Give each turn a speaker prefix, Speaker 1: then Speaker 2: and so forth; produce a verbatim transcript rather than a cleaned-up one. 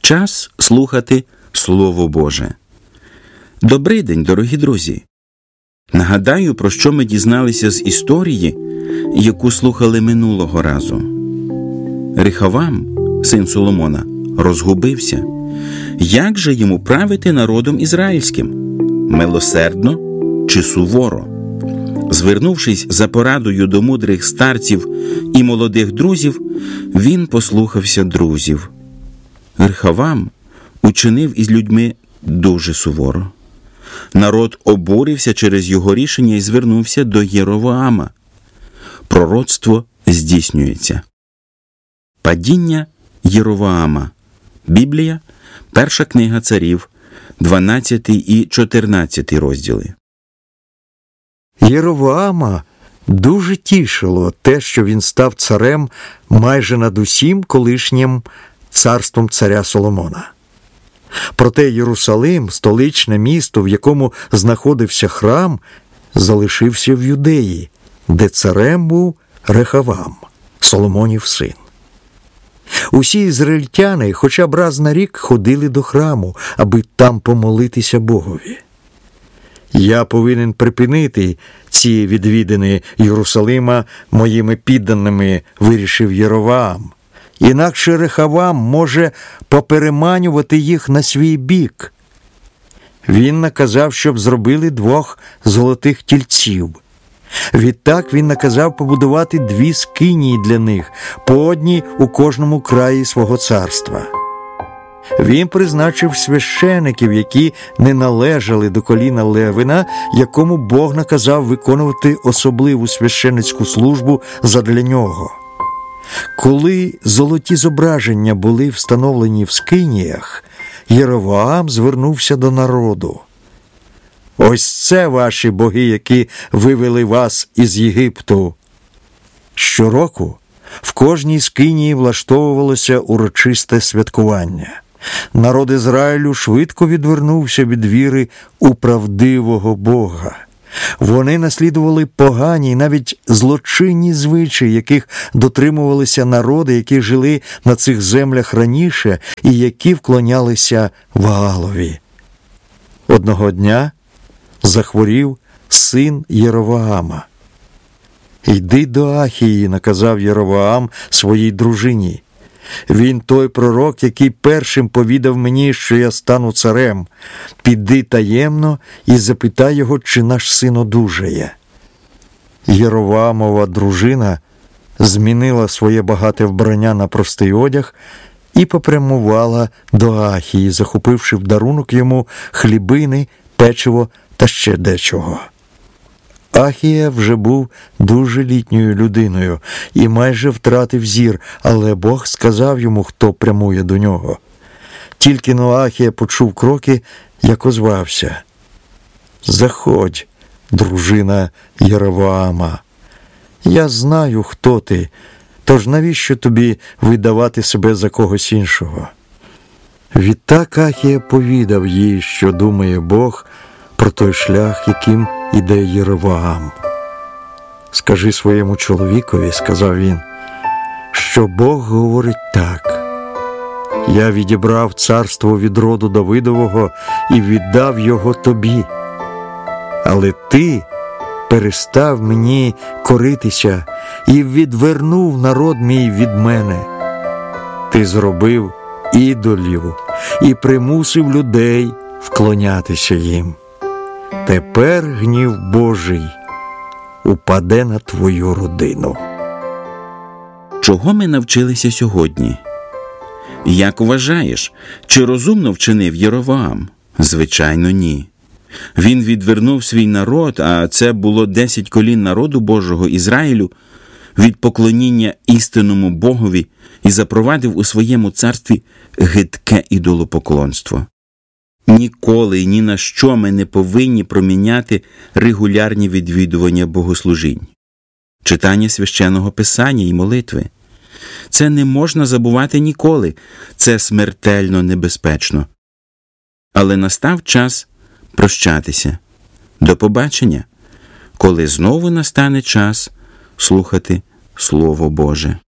Speaker 1: Час слухати Слово Боже. Добрий день, дорогі друзі! Нагадаю, про що ми дізналися з історії, яку слухали минулого разу. Рехавам, син Соломона, розгубився. Як же йому правити народом ізраїльським? Милосердно чи суворо? Звернувшись за порадою до мудрих старців і молодих друзів, він послухався друзів. Рехавам учинив із людьми дуже суворо. Народ обурився через його рішення і звернувся до Єровоама. Пророцтво здійснюється. Падіння Єровоама. Біблія, перша книга царів, дванадцятий і чотирнадцятий розділи.
Speaker 2: Єровоама дуже тішило те, що він став царем майже над усім колишнім царством царя Соломона. Проте Єрусалим, столичне місто, в якому знаходився храм, залишився в Юдеї, де царем був Рехавам, Соломонів син. Усі ізраїльтяни хоча б раз на рік ходили до храму, аби там помолитися Богові. «Я повинен припинити ці відвідини Єрусалима моїми підданими», – вирішив Єровоам. «Інакше Рехавам може попереманювати їх на свій бік». Він наказав, щоб зробили двох золотих тільців. Відтак він наказав побудувати дві скинії для них, по одній у кожному краї свого царства. Він призначив священиків, які не належали до коліна Левина, якому Бог наказав виконувати особливу священицьку службу задля нього. Коли золоті зображення були встановлені в скиніях, Єровоам звернувся до народу. «Ось це ваші боги, які вивели вас із Єгипту». Щороку в кожній скинії влаштовувалося урочисте святкування. Народ Ізраїлю швидко відвернувся від віри у правдивого Бога. Вони наслідували погані, навіть злочинні звичаї, яких дотримувалися народи, які жили на цих землях раніше і які вклонялися Ваалові. Одного дня захворів син Єровоама. «Йди до Ахії», – наказав Єровоам своїй дружині. «Він той пророк, який першим повідав мені, що я стану царем. Піди таємно і запитай його, чи наш син одужає». Єровоамова дружина змінила своє багате вбрання на простий одяг і попрямувала до Ахії, захопивши в дарунок йому хлібини, печиво та ще дечого. Ахія вже був дуже літньою людиною і майже втратив зір, але Бог сказав йому, хто прямує до нього. Тільки но Ахія почув кроки, як озвався: «Заходь, дружина Єровоама. Я знаю, хто ти, тож навіщо тобі видавати себе за когось іншого?» Відтак Ахія повідав їй, що думає Бог про той шлях, яким іде Єровоам. «Скажи своєму чоловікові, – сказав він, – що Бог говорить так: я відібрав царство від роду Давидового і віддав його тобі. Але ти перестав мені коритися і відвернув народ мій від мене. Ти зробив ідолів і примусив людей вклонятися їм. Тепер гнів Божий упаде на твою родину».
Speaker 1: Чого ми навчилися сьогодні? Як вважаєш, чи розумно вчинив Єровоам? Звичайно, ні. Він відвернув свій народ, а це було десять колін народу Божого Ізраїлю, від поклоніння істинному Богові і запровадив у своєму царстві гидке ідолопоклонство. Ніколи і ні на що ми не повинні проміняти регулярні відвідування богослужінь, читання священного писання і молитви. Це не можна забувати ніколи, це смертельно небезпечно. Але настав час прощатися. До побачення, коли знову настане час слухати Слово Боже.